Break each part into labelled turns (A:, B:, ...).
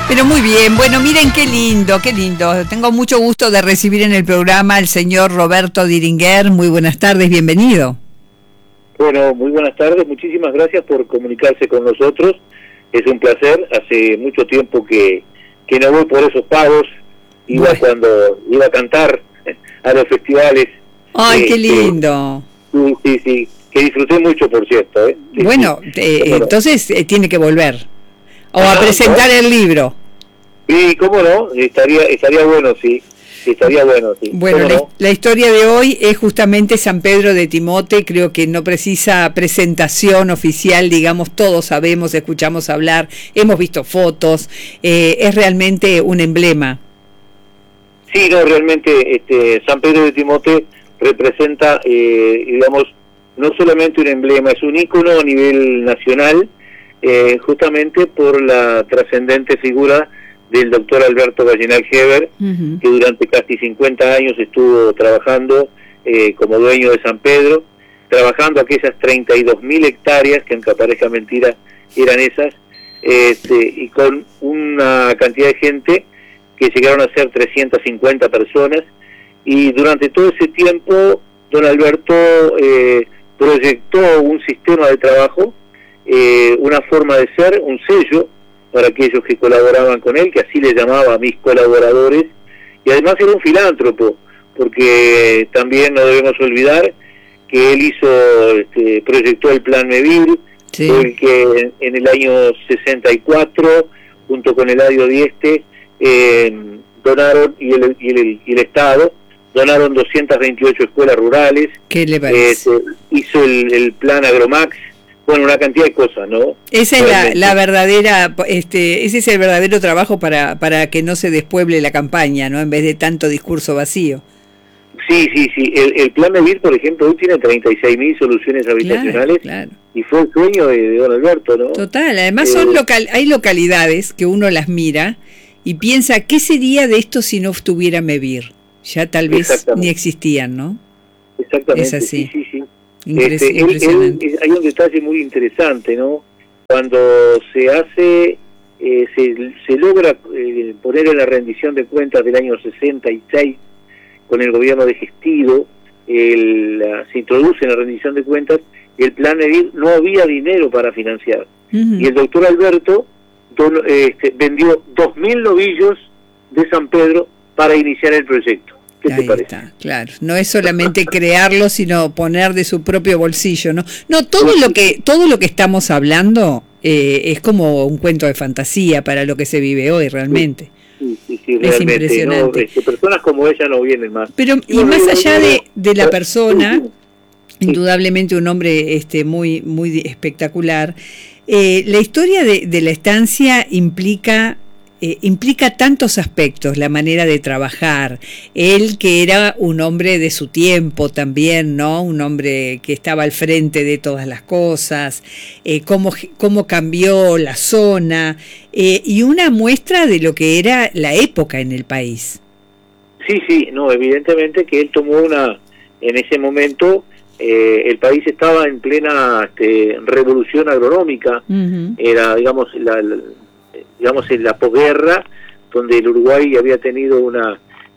A: Pero muy bien, bueno, miren qué lindo, qué lindo. Tengo mucho gusto de recibir en el programa al señor Roberto Diringer. Muy buenas tardes, bienvenido.
B: Bueno, muy buenas tardes, muchísimas gracias por comunicarse con nosotros. Es un placer, hace mucho tiempo que no voy por esos pagos. Iba cuando iba a cantar a los festivales.
A: ¡Ay, qué lindo!
B: Sí, que disfruté mucho, por cierto. Sí,
A: bueno, entonces tiene que volver. O a presentar el libro.
B: Sí, cómo no, estaría bueno, sí. Estaría bueno, sí.
A: Bueno, la historia de hoy es justamente San Pedro de Timote. Creo que no precisa presentación oficial, digamos, todos sabemos, escuchamos hablar, hemos visto fotos, es realmente un emblema.
B: Sí, no, realmente San Pedro de Timote representa, digamos, no solamente un emblema, es un ícono a nivel nacional, justamente por la trascendente figura del doctor Alberto Gallinal Heber, que durante casi 50 años estuvo trabajando como dueño de San Pedro, trabajando aquellas 32.000 hectáreas, que aunque parezca mentira, eran esas, y con una cantidad de gente que llegaron a ser 350 personas, y durante todo ese tiempo don Alberto proyectó un sistema de trabajo, una forma de ser, un sello para aquellos que colaboraban con él, que así le llamaba a mis colaboradores, y además era un filántropo, porque también no debemos olvidar que él proyectó el Plan Mevir,
A: sí,
B: el que en el año 64, junto con Eladio Dieste, donaron, y el Estado, donaron 228 escuelas rurales.
A: ¿Qué le parece?
B: Hizo el Plan Agromax, bueno, una cantidad de cosas, ¿no?
A: Esa es la verdadera, ese es el verdadero trabajo para que no se despueble la campaña, ¿no? En vez de tanto discurso vacío.
B: Sí. El Plan Mevir, por ejemplo, hoy tiene 36.000 soluciones habitacionales,
A: claro.
B: Y fue el sueño de don Alberto, ¿no?
A: Total, además hay localidades que uno las mira y piensa, ¿qué sería de esto si no estuviera Mevir? Ya tal vez ni existían, ¿no?
B: Exactamente,
A: es así.
B: Sí.
A: Impresionante.
B: Hay un detalle muy interesante, ¿no? Cuando se hace, se logra poner en la rendición de cuentas del año 66 con el gobierno de Gestido, se introduce en la rendición de cuentas el Plan Mevir, no había dinero para financiar. Y el doctor Alberto vendió 2.000 novillos de San Pedro para iniciar el proyecto. ¿Qué te parece?
A: Está, claro. No es solamente crearlo, sino poner de su propio bolsillo, ¿no? No, todo lo que estamos hablando es como un cuento de fantasía para lo que se vive hoy realmente.
B: Sí,
A: es impresionante.
B: No, personas como ella no vienen más.
A: Pero y más allá de la persona, indudablemente un hombre muy muy espectacular. La historia de la estancia implica tantos aspectos, la manera de trabajar, él que era un hombre de su tiempo también, ¿no? Un hombre que estaba al frente de todas las cosas, cómo cambió la zona, y una muestra de lo que era la época en el país.
B: Sí, no, evidentemente que él tomó en ese momento, el país estaba en plena revolución agronómica, era, digamos, en la posguerra, donde el Uruguay había tenido una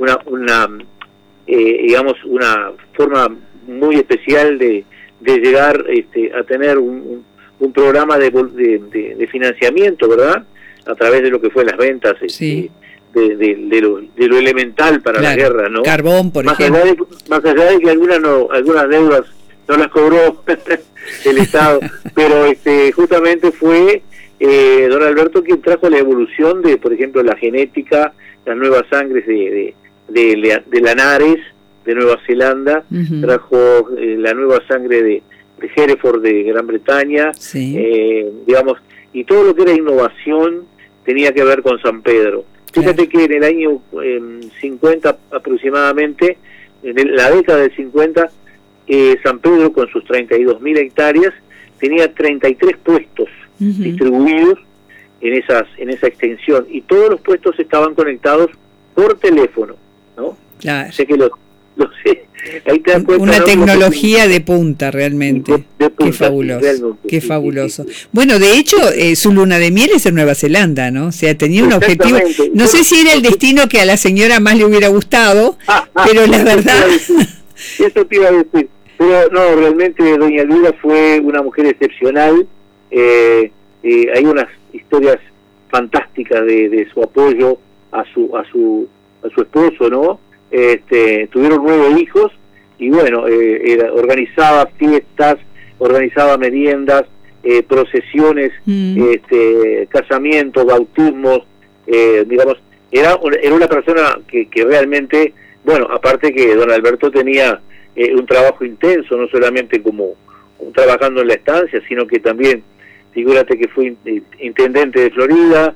B: forma muy especial de llegar a tener un programa de financiamiento, ¿verdad? A través de lo que fue las ventas de lo elemental para la guerra, ¿no?
A: Carbón, por ejemplo.
B: Más allá de que algunas deudas no las cobró el Estado, pero justamente fue don Alberto quien trajo la evolución de, por ejemplo, la genética, las nuevas sangres de Lanares, de Nueva Zelanda, trajo la nueva sangre de Hereford, de Gran Bretaña, digamos, y todo lo que era innovación tenía que ver con San Pedro. Fíjate que en el año 50 aproximadamente, en la década del 50, San Pedro con sus 32.000 hectáreas tenía 33 puestos distribuidos en esa extensión, y todos los puestos estaban conectados por teléfono, ¿no?
A: Claro.
B: Sé que Ahí te das cuenta,
A: una
B: ¿no?
A: tecnología de punta realmente.
B: De punta,
A: qué fabuloso,
B: realmente,
A: qué
B: sí,
A: fabuloso.
B: sí, sí.
A: Bueno, de hecho, su luna de miel es en Nueva Zelanda, ¿no? O sea, tenía un objetivo. No sé si era el destino que a la señora más le hubiera gustado, pero la verdad...
B: Eso te iba a decir. Pero no, realmente doña Elvira fue una mujer excepcional. Hay unas historias fantásticas de su apoyo a su esposo, ¿no? Tuvieron 9 hijos y bueno, organizaba fiestas, organizaba meriendas, procesiones, casamientos, bautismos, digamos, era una persona que realmente, bueno, aparte que don Alberto tenía un trabajo intenso, no solamente como trabajando en la estancia, sino que también, figúrate que fue intendente de Florida,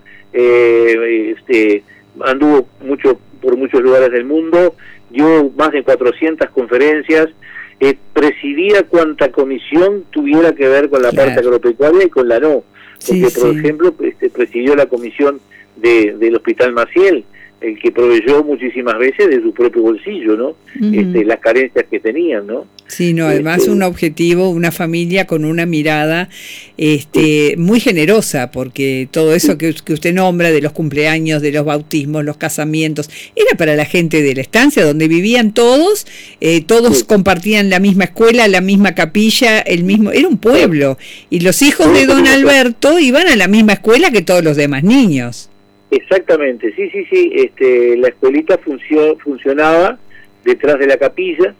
B: anduvo por muchos lugares del mundo, dio más de 400 conferencias, presidía cuanta comisión tuviera que ver con la parte agropecuaria y con la no, porque por ejemplo presidió la comisión del Hospital Maciel, el que proveyó muchísimas veces de su propio bolsillo, ¿no? Las carencias que tenían, ¿no?
A: Sí, no, además un objetivo, una familia con una mirada muy generosa, porque todo eso que usted nombra de los cumpleaños, de los bautismos, los casamientos, era para la gente de la estancia donde vivían todos, compartían la misma escuela, la misma capilla, era un pueblo, y los hijos de don Alberto iban a la misma escuela que todos los demás niños.
B: Exactamente, sí, la escuelita funcionaba detrás de la capilla,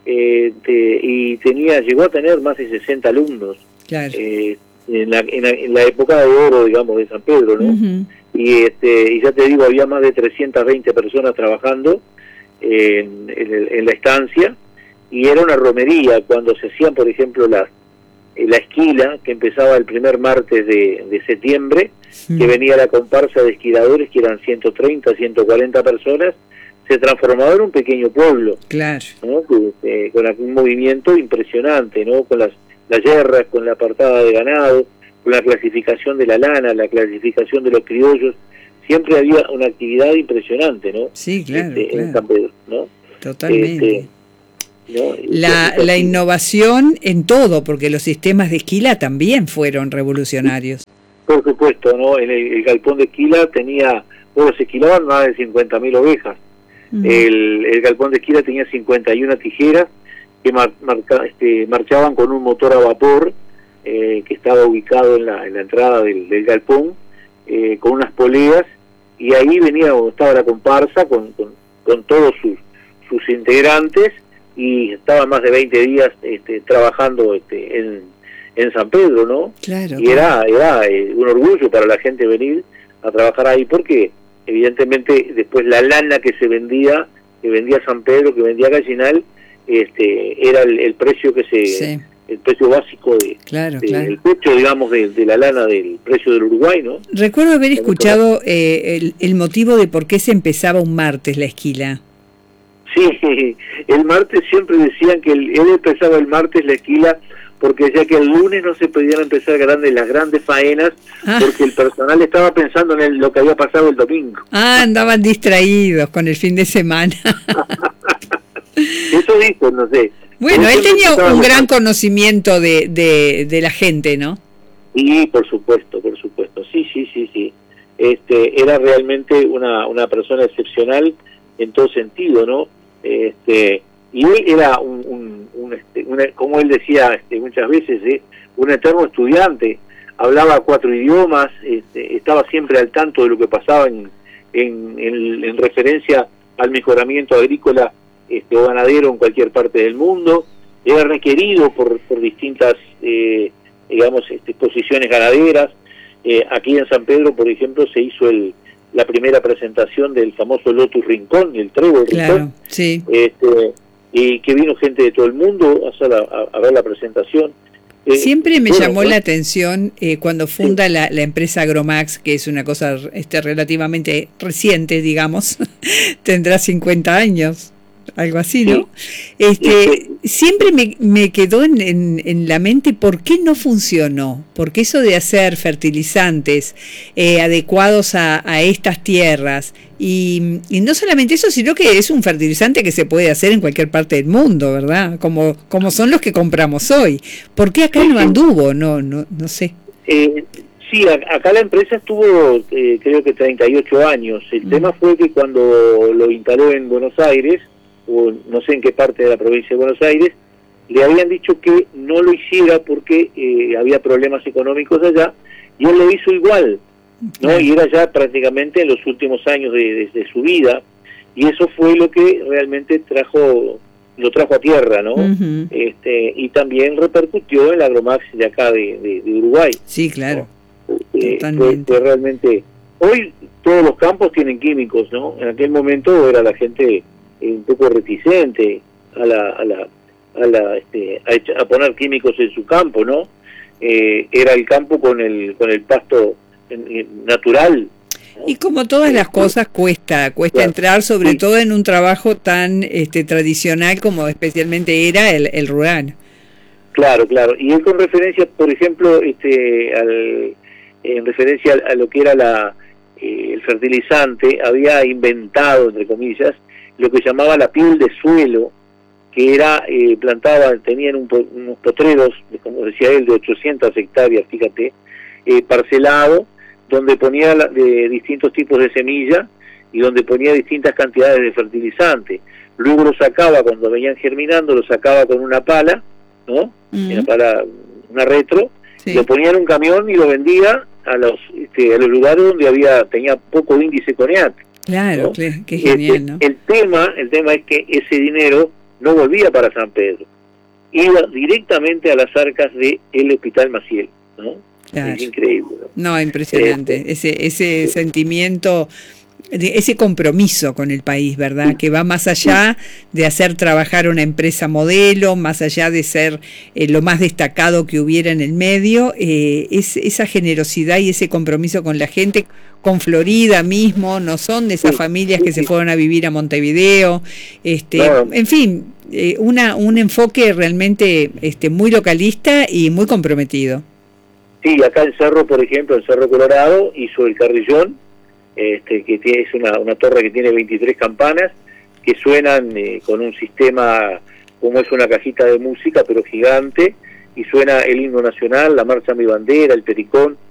B: y llegó a tener más de 60 alumnos,
A: claro.
B: En la época de oro, digamos, de San Pedro, ¿no? Uh-huh. Y ya te digo, había más de 320 personas trabajando en la estancia, y era una romería cuando se hacían, por ejemplo, la esquila, que empezaba el primer martes de septiembre, que venía la comparsa de esquiladores, que eran 130, 140 personas, se transformaba en un pequeño pueblo,
A: claro,
B: ¿no? Con un movimiento impresionante, ¿no? Con las yerras, con la apartada de ganado, con la clasificación de la lana, la clasificación de los criollos, siempre había una actividad impresionante, ¿no?
A: Sí, claro, claro.
B: En San Pedro, ¿no?
A: Totalmente.
B: ¿no?
A: La innovación en todo, porque los sistemas de esquila también fueron revolucionarios.
B: Por supuesto, ¿no? El galpón de esquila se esquilaban más de 50.000 ovejas. Uh-huh. El galpón de esquila tenía 51 tijeras que marchaban con un motor a vapor que estaba ubicado en la entrada del galpón, con unas poleas, y ahí estaba la comparsa con todos sus integrantes, y estaban más de 20 días trabajando en San Pedro, ¿no?
A: Claro,
B: y era un orgullo para la gente venir a trabajar ahí, porque evidentemente después la lana que vendía San Pedro, que vendía Gallinal, era el precio el precio básico el precio, digamos, de la lana del precio del Uruguay, ¿no?
A: Recuerdo haber escuchado el motivo de por qué se empezaba un martes la esquila.
B: Sí, el martes siempre decían que él empezaba el martes la esquila porque decía que el lunes no se podían empezar las grandes faenas, porque el personal estaba pensando en lo que había pasado el domingo.
A: Andaban distraídos con el fin de semana.
B: Eso dijo, no sé.
A: Bueno, él tenía un gran conocimiento de la gente, ¿no?
B: Sí, por supuesto, sí. Era realmente una persona excepcional en todo sentido, ¿no? Y él era como él decía muchas veces, un eterno estudiante, hablaba 4 idiomas, estaba siempre al tanto de lo que pasaba en referencia al mejoramiento agrícola o ganadero en cualquier parte del mundo. Era requerido por distintas posiciones ganaderas. Aquí en San Pedro, por ejemplo, se hizo la primera presentación del famoso Lotus Rincón, el Trébol Rincón,
A: sí.
B: Y que vino gente de todo el mundo a ver la presentación.
A: Siempre me llamó la atención cuando funda la empresa Agromax, que es una cosa relativamente reciente, digamos, tendrá 50 años. algo así, ¿no? Siempre me quedó en la mente por qué no funcionó, porque eso de hacer fertilizantes adecuados a estas tierras, y no solamente eso, sino que es un fertilizante que se puede hacer en cualquier parte del mundo, ¿verdad? Como son los que compramos hoy. ¿Por qué acá no anduvo? No sé.
B: Sí, acá la empresa estuvo creo que 38 años. El tema fue que cuando lo instaló en Buenos Aires, o no sé en qué parte de la provincia de Buenos Aires, le habían dicho que no lo hiciera porque había problemas económicos allá, y él lo hizo igual, ¿no? Y era ya prácticamente en los últimos años de su vida, y eso fue lo que realmente lo trajo a tierra, ¿no?
A: Uh-huh.
B: Y también repercutió en la Agromax de acá de Uruguay.
A: Sí, claro.
B: ¿No? Fue realmente... Hoy todos los campos tienen químicos, ¿no? En aquel momento era la gente un poco reticente a poner químicos en su campo, ¿no? Era el campo con el pasto natural, ¿no?
A: Y como todas las cosas cuesta claro. Entrar, sobre todo en un trabajo tan tradicional como especialmente era el rural. Claro.
B: Y él con referencia, por ejemplo, en referencia a lo que era el fertilizante, había inventado, entre comillas, lo que llamaba la piel de suelo, que era tenían unos potreros, como decía él, de 800 hectáreas, fíjate, parcelado, donde ponía de distintos tipos de semilla y donde ponía distintas cantidades de fertilizante. Luego lo sacaba, cuando venían germinando, lo sacaba con una pala, ¿no? Una retro, sí. Lo ponía en un camión y lo vendía a los lugares donde tenía poco índice CONEAT.
A: Claro, ¿no? Qué genial, ¿no?
B: El tema es que ese dinero no volvía para San Pedro, iba directamente a las arcas del Hospital Maciel, ¿no?
A: Claro.
B: Es increíble, ¿no?
A: No, impresionante, ese sentimiento, ese compromiso con el país, ¿verdad? Que va más allá de hacer trabajar una empresa modelo, más allá de ser lo más destacado que hubiera en el medio, esa generosidad y ese compromiso con la gente, con Florida mismo, no son de esas familias que se fueron a vivir a Montevideo, en fin, un enfoque realmente muy localista y muy comprometido.
B: Sí, acá el Cerro, por ejemplo, el Cerro Colorado hizo el Carrillón, que es una torre que tiene 23 campanas que suenan con un sistema como es una cajita de música pero gigante, y suena el himno nacional, la marcha Mi Bandera, el Pericón,